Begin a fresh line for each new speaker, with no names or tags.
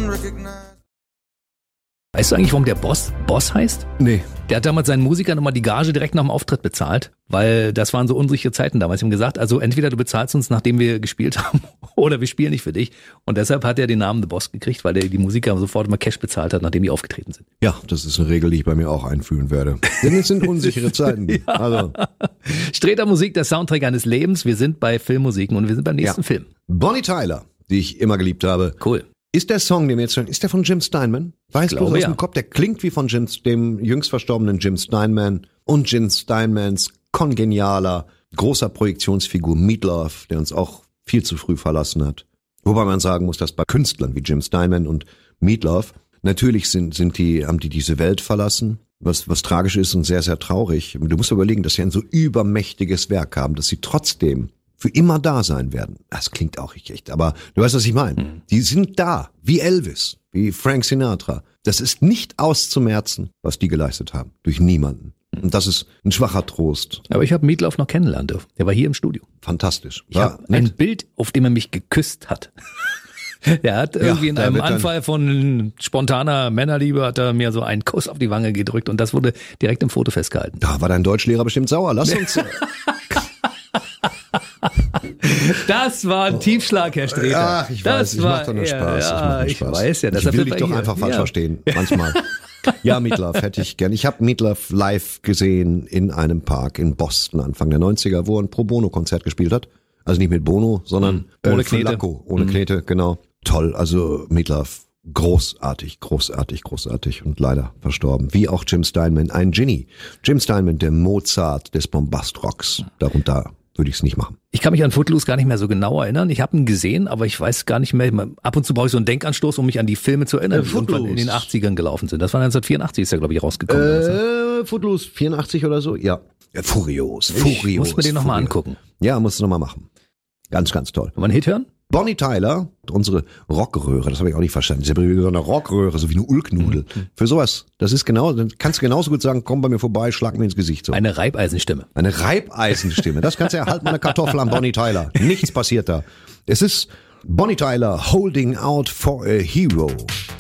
unrecognized.
Weißt du eigentlich, warum der Boss heißt?
Nee.
Der hat damals seinen Musikern immer die Gage direkt nach dem Auftritt bezahlt, weil das waren so unsichere Zeiten damals. Sie haben gesagt, also entweder du bezahlst uns, nachdem wir gespielt haben, oder wir spielen nicht für dich. Und deshalb hat er den Namen The Boss gekriegt, weil der die Musiker sofort immer Cash bezahlt hat, nachdem die aufgetreten sind.
Ja, das ist eine Regel, die ich bei mir auch einführen werde. Denn es sind unsichere Zeiten.
Ja.
Also.
Streter Musik, der Soundtrack eines Lebens. Wir sind bei Filmmusiken und wir sind beim nächsten Film.
Bonnie Tyler, die ich immer geliebt habe.
Cool.
Ist der Song, den wir jetzt hören, ist der von Jim Steinman? Weiß du aus dem Kopf, der klingt wie von dem jüngst verstorbenen Jim Steinman und Jim Steinmans kongenialer, großer Projektionsfigur Meatloaf, der uns auch viel zu früh verlassen hat. Wobei man sagen muss, dass bei Künstlern wie Jim Steinman und Meatloaf, natürlich haben die diese Welt verlassen, was tragisch ist und sehr, sehr traurig. Du musst überlegen, dass sie ein so übermächtiges Werk haben, dass sie trotzdem für immer da sein werden. Das klingt auch nicht echt, aber du weißt, was ich meine. Die sind da, wie Elvis, wie Frank Sinatra. Das ist nicht auszumerzen, was die geleistet haben, durch niemanden. Und das ist ein schwacher Trost.
Aber ich habe Meatloaf noch kennenlernen dürfen. Der war hier im Studio.
Fantastisch.
Ich habe ein Bild, auf dem er mich geküsst hat. Er hat irgendwie in einem Anfall von spontaner Männerliebe hat er mir so einen Kuss auf die Wange gedrückt und das wurde direkt im Foto festgehalten.
Da war dein Deutschlehrer bestimmt sauer. Lass uns...
Das war ein Tiefschlag, Herr Streter.
Ach, ich weiß, ich mach doch nur Spaß.
Ja, ich weiß ja.
Ich will dich doch einfach falsch verstehen, manchmal. Ja, Meatloaf hätte ich gern. Ich habe Meatloaf live gesehen in einem Park in Boston Anfang der 90er, wo er ein Pro-Bono-Konzert gespielt hat. Also nicht mit Bono, sondern
ohne Knete.
Lacko, ohne Knete, genau. Toll, also Meatloaf, großartig und leider verstorben. Wie auch Jim Steinman, ein Genie. Jim Steinman, der Mozart des Bombast-Rocks. Darunter würde ich es nicht machen.
Ich kann mich an Footloose gar nicht mehr so genau erinnern. Ich habe ihn gesehen, aber ich weiß gar nicht mehr. Ab und zu brauche ich so einen Denkanstoß, um mich an die Filme zu erinnern, die irgendwann in den 80ern gelaufen sind. Das war 1984, ist ja, glaube ich, rausgekommen.
Footloose, 84 oder so? Ja. Furios.
Ich muss mir den nochmal angucken.
Ja, musst du nochmal machen. Ganz, ganz toll.
Wollen wir einen Hit hören?
Bonnie Tyler, unsere Rockröhre, das habe ich auch nicht verstanden. Sie haben so eine Rockröhre, so wie eine Ulknudel. Für sowas, das ist genau, dann kannst du genauso gut sagen, komm bei mir vorbei, schlag mir ins Gesicht. So.
Eine Reibeisenstimme.
Eine Reibeisenstimme, das kannst du ja, halt mal eine Kartoffel an Bonnie Tyler. Nichts passiert da. Es ist Bonnie Tyler, Holding Out for a Hero.